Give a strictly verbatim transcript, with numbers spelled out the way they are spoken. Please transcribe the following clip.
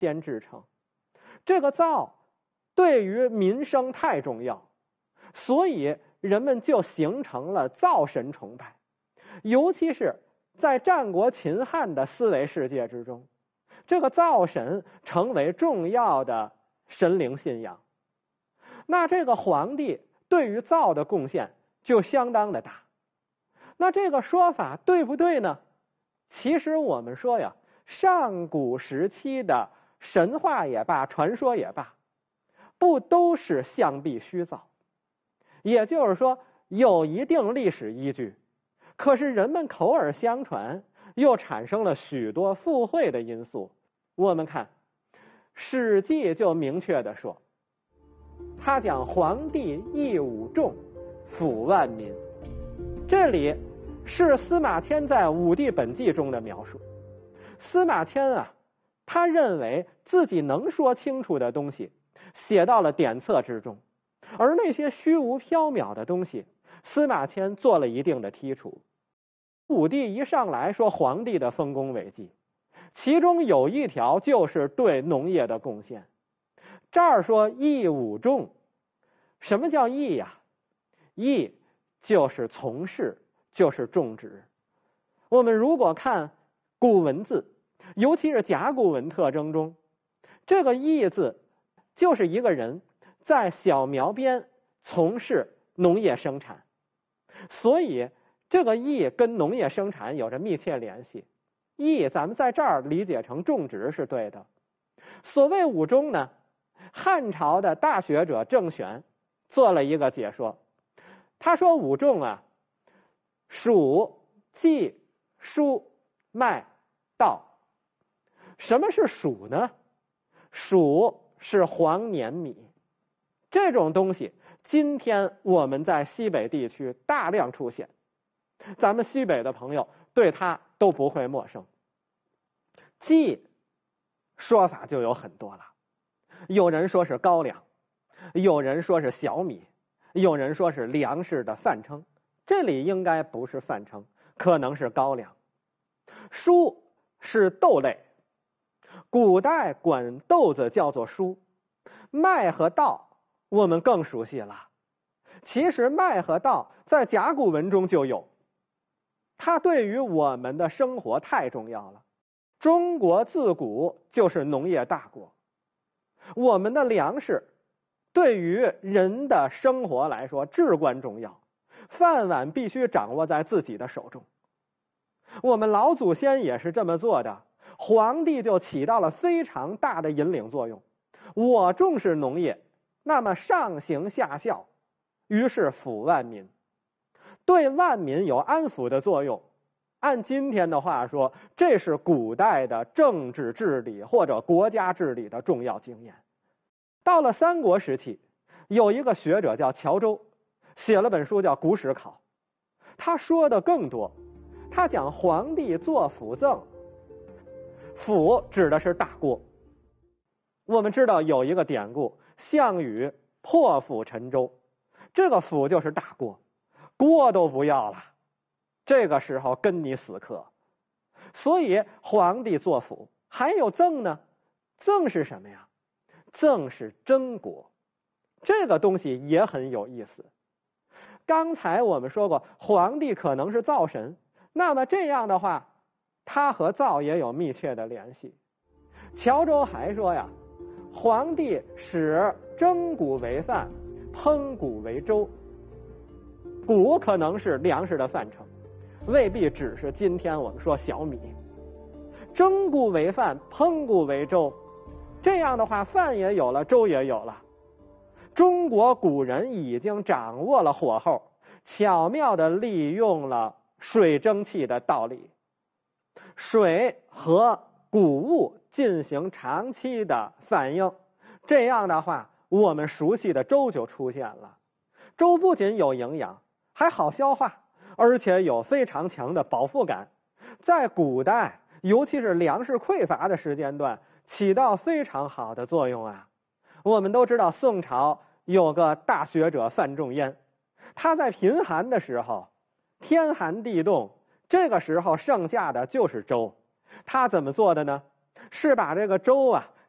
先制成。这个灶对于民生太重要，所以人们就形成了灶神崇拜。尤其是在战国秦汉的思维世界之中，这个灶神成为重要的神灵信仰。那这个皇帝对于灶的贡献就相当的大。那这个说法对不对呢？其实我们说呀，上古时期的神话也罢，传说也罢，不都是象壁虚造，也就是说有一定历史依据，可是人们口耳相传，又产生了许多附会的因素。我们看《史记》就明确的说，他讲皇帝义武重，抚万民。这里是司马迁在《武帝本纪》中的描述。司马迁啊，他认为自己能说清楚的东西写到了典册之中，而那些虚无缥缈的东西，司马迁做了一定的剔除。武帝一上来说皇帝的丰功伟绩，其中有一条就是对农业的贡献。这儿说义武重，什么叫义呀？义就是从事，就是种植。我们如果看古文字，尤其是甲骨文特征中，这个义字就是一个人在小苗边从事农业生产，所以这个义跟农业生产有着密切联系。义咱们在这儿理解成种植是对的。所谓武忠呢，汉朝的大学者郑玄做了一个解说。他说武仲啊，黍、稷、菽、麦、稻。什么是黍呢？黍是黄黏米，这种东西今天我们在西北地区大量出现，咱们西北的朋友对它都不会陌生。稷说法就有很多了，有人说是高粱，有人说是小米，有人说是粮食的泛称，这里应该不是泛称，可能是高粱。菽是豆类，古代管豆子叫做菽。麦和稻我们更熟悉了，其实麦和稻在甲骨文中就有，它对于我们的生活太重要了。中国自古就是农业大国，我们的粮食对于人的生活来说至关重要，饭碗必须掌握在自己的手中。我们老祖先也是这么做的，皇帝就起到了非常大的引领作用。我重视农业，那么上行下效，于是抚万民，对万民有安抚的作用。按今天的话说，这是古代的政治治理或者国家治理的重要经验。到了三国时期，有一个学者叫乔周，写了本书叫《古史考》，他说的更多。他讲皇帝做辅政，辅指的是大锅。我们知道有一个典故，项羽破釜沉舟，这个釜就是大锅，锅都不要了，这个时候跟你死磕。所以皇帝做辅。还有赠呢，赠是什么呀？赠是真国，这个东西也很有意思。刚才我们说过，皇帝可能是灶神，那么这样的话，他和灶也有密切的联系。乔周还说呀，皇帝使蒸谷为饭，烹谷为粥。谷可能是粮食的泛称，未必只是今天我们说小米。蒸谷为饭，烹谷为粥，这样的话饭也有了，粥也有了。中国古人已经掌握了火候，巧妙地利用了水蒸气的道理，水和谷物进行长期的反应，这样的话我们熟悉的粥就出现了。粥不仅有营养，还好消化，而且有非常强的饱腹感，在古代尤其是粮食匮乏的时间段起到非常好的作用啊。我们都知道宋朝有个大学者范仲淹，他在贫寒的时候，天寒地冻，这个时候剩下的就是粥。他怎么做的呢？是把这个粥啊